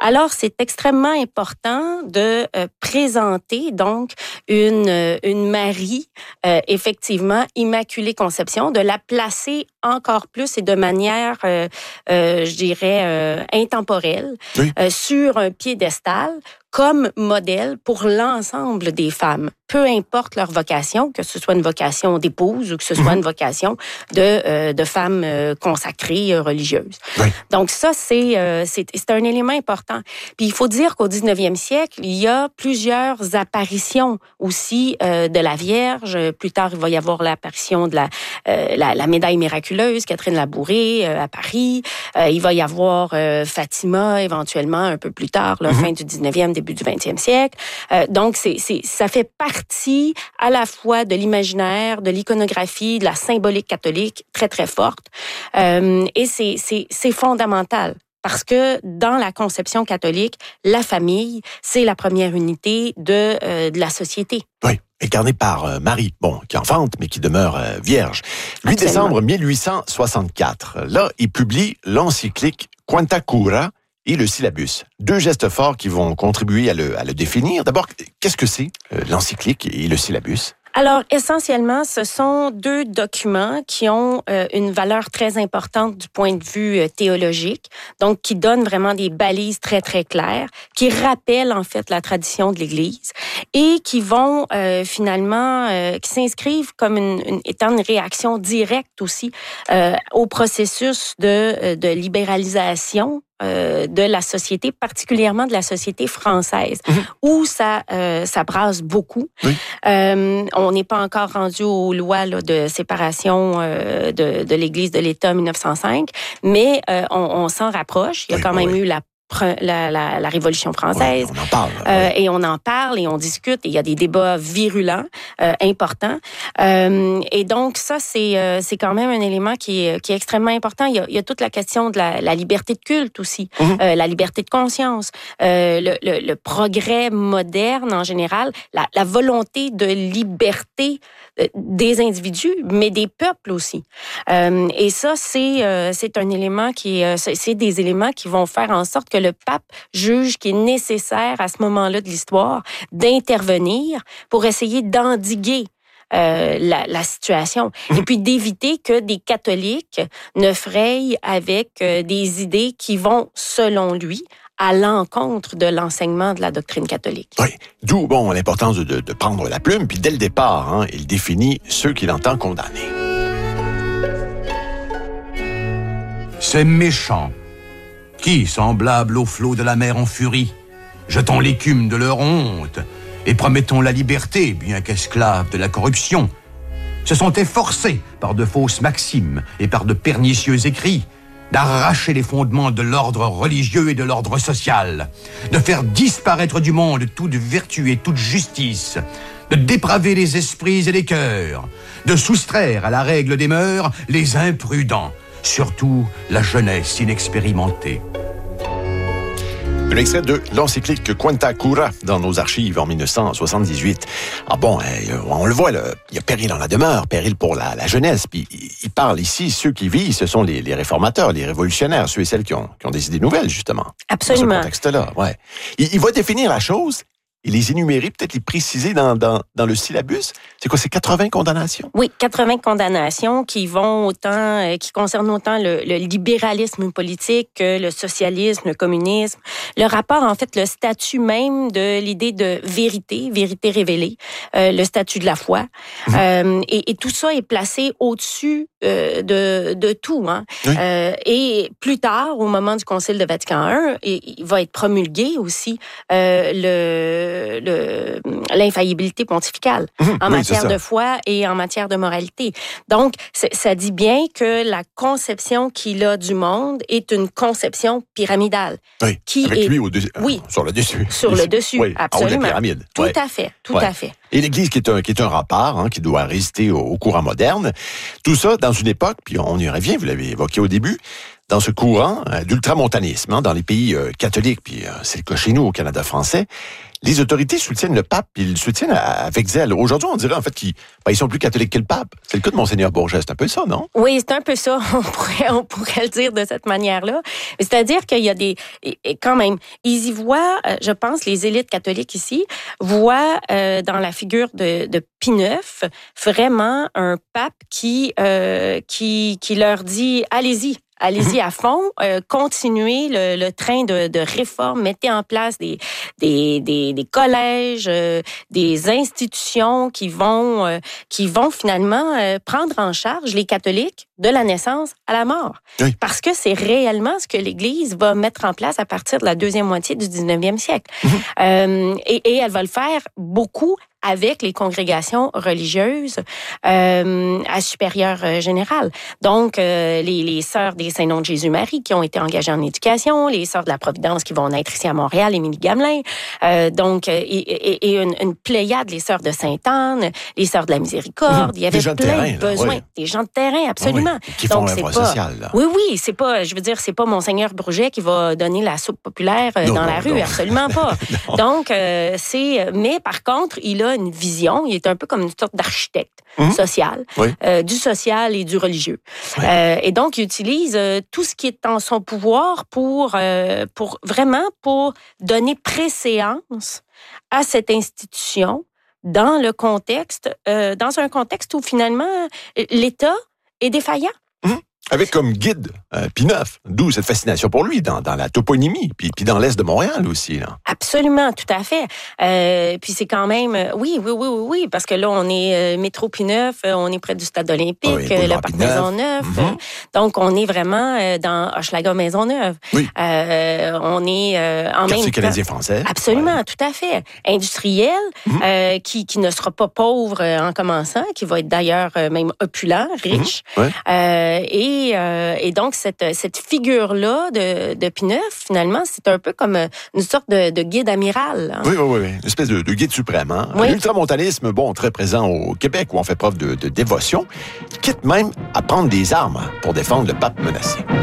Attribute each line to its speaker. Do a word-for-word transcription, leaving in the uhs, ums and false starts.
Speaker 1: Alors, c'est extrêmement important de euh, présenter donc une, euh, une Marie, euh, effectivement, Immaculée Conception, de la placer encore plus et de manière, euh, euh, je dirais, euh, intemporelle, oui. euh, sur un piédestal comme modèle pour l'ensemble des femmes, peu importe leur vocation, que ce soit une vocation d'épouse ou que ce soit mmh. une vocation de euh, de femmes euh, consacrées euh, religieuses. Oui. Donc ça c'est euh, c'est c'est un élément important. Puis il faut dire qu'au dix-neuvième siècle, il y a plusieurs apparitions aussi euh, de la Vierge. Plus tard, il va y avoir l'apparition de la euh, la, la médaille miraculeuse, Catherine Labouré euh, à Paris. Euh, il va y avoir euh, Fatima éventuellement un peu plus tard, la mmh. fin du dix-neuvième, début du vingtième siècle. Euh, donc, c'est, c'est, ça fait partie à la fois de l'imaginaire, de l'iconographie, de la symbolique catholique très, très forte. Euh, et c'est, c'est, c'est fondamental. Parce que dans la conception catholique, la famille, c'est la première unité de, euh, de la société.
Speaker 2: Oui, incarnée par euh, Marie, bon, qui enfante, mais qui demeure euh, vierge. huit décembre mille huit cent soixante-quatre, là, il publie l'encyclique Quanta Cura et le syllabus. Deux gestes forts qui vont contribuer à le, à le définir. D'abord, qu'est-ce que c'est, euh, l'encyclique et le syllabus?
Speaker 1: Alors, essentiellement, ce sont deux documents qui ont euh, une valeur très importante du point de vue euh, théologique, donc qui donnent vraiment des balises très, très claires, qui rappellent en fait la tradition de l'Église et qui vont euh, finalement, euh, qui s'inscrivent comme une, une, étant une réaction directe aussi euh, au processus de, de libéralisation Euh, de la société, particulièrement de la société française, mmh. où ça, euh, ça brasse beaucoup. Oui. Euh, on n'est pas encore rendu aux lois là, de séparation euh, de, de l'Église de l'État mille neuf cent cinq, mais euh, on, on s'en rapproche. Il y a oui, quand même oui. eu la La, la, la Révolution française.
Speaker 2: Oui, on en parle.
Speaker 1: Euh,
Speaker 2: oui.
Speaker 1: Et on en parle et on discute. Et il y a des débats virulents, euh, importants. Euh, et donc, ça, c'est, euh, c'est quand même un élément qui est, qui est extrêmement important. Il y a, il y a toute la question de la, la liberté de culte aussi, mm-hmm. euh, la liberté de conscience, euh, le, le, le progrès moderne en général, la, la volonté de liberté des individus, mais des peuples aussi. Euh, et ça, c'est, euh, c'est un élément qui est, c'est, c'est des éléments qui vont faire en sorte que le pape juge qu'il est nécessaire à ce moment-là de l'histoire d'intervenir pour essayer d'endiguer euh, la, la situation et puis d'éviter que des catholiques ne frayent avec euh, des idées qui vont, selon lui, à l'encontre de l'enseignement de la doctrine catholique.
Speaker 2: Oui, d'où bon l'importance de, de prendre la plume, puis dès le départ, hein, il définit ceux qu'il entend condamner.
Speaker 3: C'est méchant. Qui, semblable aux flots de la mer en furie, jetant l'écume de leur honte et promettant la liberté, bien qu'esclaves de la corruption, se sont efforcés par de fausses maximes et par de pernicieux écrits d'arracher les fondements de l'ordre religieux et de l'ordre social, de faire disparaître du monde toute vertu et toute justice, de dépraver les esprits et les cœurs, de soustraire à la règle des mœurs les imprudents, surtout la jeunesse inexpérimentée.
Speaker 2: Un extrait de l'encyclique Quanta Cura dans nos archives en dix-neuf cent soixante-dix-huit. Ah bon, on le voit, là, il y a péril dans la demeure, péril pour la, la jeunesse. Puis il parle ici, ceux qui vivent, ce sont les, les réformateurs, les révolutionnaires, ceux et celles qui ont, qui ont des idées nouvelles, justement.
Speaker 1: Absolument.
Speaker 2: Dans ce contexte-là, ouais. Il, il va définir la chose et les énumérer, peut-être les préciser dans, dans, dans le syllabus. C'est quoi, c'est quatre-vingts condamnations?
Speaker 1: Oui, quatre-vingts condamnations qui vont autant, euh, qui concernent autant le, le libéralisme politique que le socialisme, le communisme. Le rapport, en fait, le statut même de l'idée de vérité, vérité révélée, euh, le statut de la foi. Mmh. Euh, et, et tout ça est placé au-dessus euh, de, de tout. Hein. Oui. Euh, et plus tard, au moment du Concile de Vatican un, il, il va être promulgué aussi euh, le Le, l'infaillibilité pontificale mmh, en oui, matière de foi et en matière de moralité. Donc, ça dit bien que la conception qu'il a du monde est une conception pyramidale.
Speaker 2: Oui,
Speaker 1: qui
Speaker 2: avec
Speaker 1: est...
Speaker 2: lui au de...
Speaker 1: oui.
Speaker 2: sur le dessus.
Speaker 1: Sur le dessus, oui, absolument.
Speaker 2: En haut de la pyramide.
Speaker 1: Tout
Speaker 2: ouais.
Speaker 1: à fait, tout
Speaker 2: ouais.
Speaker 1: à fait.
Speaker 2: Et l'Église qui est un, qui est un rempart, hein, qui doit résister au, au courant moderne. Tout ça dans une époque, puis on y revient, vous l'avez évoqué au début, dans ce courant euh, d'ultramontanisme, hein, dans les pays euh, catholiques, puis euh, c'est le cas chez nous au Canada français, les autorités soutiennent le pape, ils le soutiennent avec zèle. Aujourd'hui, on dirait en fait qu'ils ben, ils sont plus catholiques que le pape. C'est le cas de Monseigneur Bourget, c'est un peu ça, non?
Speaker 1: Oui, c'est un peu ça, on pourrait, on pourrait le dire de cette manière-là. C'est-à-dire qu'il y a des... Et quand même, ils y voient, je pense, les élites catholiques ici, voient euh, dans la figure de, de Pie neuf vraiment un pape qui, euh, qui, qui leur dit « Allez-y ». Allez-y à fond, euh, continuez le, le train de, de réforme, mettez en place des, des, des, des collèges, euh, des institutions qui vont, euh, qui vont finalement euh, prendre en charge les catholiques de la naissance à la mort. Oui. Parce que c'est réellement ce que l'Église va mettre en place à partir de la deuxième moitié du dix-neuvième siècle. Mmh. Euh, et, et elle va le faire beaucoup avec les congrégations religieuses euh, à supérieur euh, général. Donc, euh, les, les sœurs des Saints-Noms de Jésus-Marie qui ont été engagées en éducation, les sœurs de la Providence qui vont naître ici à Montréal, Émilie Gamelin, euh, donc, et, et, et une, une pléiade, les sœurs de Sainte-Anne, les sœurs de la Miséricorde. Mmh. Il y avait plein de, terrain, de besoins. Là, oui. Des gens de terrain, absolument.
Speaker 2: Oui, qui font donc, œuvre sociale. Là.
Speaker 1: Oui, oui, c'est pas, je veux dire, c'est pas Monseigneur Bourget qui va donner la soupe populaire euh, non, dans non, la rue, non. Absolument pas. Donc, euh, c'est, mais par contre, il a une vision, il est un peu comme une sorte d'architecte mmh. social, oui. euh, du social et du religieux. Oui. Euh, et donc, il utilise euh, tout ce qui est en son pouvoir pour, euh, pour vraiment pour donner préséance à cette institution dans le contexte, euh, dans un contexte où finalement l'État est défaillant.
Speaker 2: Mmh. Avec comme guide euh, Pie neuf, d'où cette fascination pour lui dans, dans la toponymie, puis, puis dans l'Est de Montréal aussi. Là.
Speaker 1: Absolument, tout à fait. Euh, puis c'est quand même, oui, oui, oui, oui, oui, parce que là, on est euh, métro Pie neuf, on est près du Stade olympique, oui, le parc Maisonneuve. Mm-hmm. Donc, on est vraiment euh, dans Hochelaga Maisonneuve. Oui. Euh, on est euh, en
Speaker 2: Quartier
Speaker 1: même
Speaker 2: canadien-français.
Speaker 1: Absolument, ouais. Tout à fait. Industriel, mm-hmm. euh, qui, qui ne sera pas pauvre en commençant, qui va être d'ailleurs même opulent, riche. Mm-hmm. Ouais. Euh, et Euh, et donc, cette, cette figure-là de, de Pie neuf, finalement, c'est un peu comme une sorte de, de guide amiral. Hein?
Speaker 2: Oui, oui, oui. Une espèce de, de guide suprême. Hein? Oui. L'ultramontanisme, bon, très présent au Québec, où on fait preuve de, de dévotion, quitte même à prendre des armes pour défendre le pape menacé.